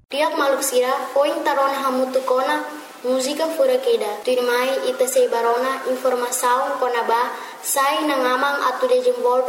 Riak maluk sira, poin tarona hamutu kona, musika fura keda. Tuirmai ita sei barona informasaun kona ba, sai nangamang atu de jembolbe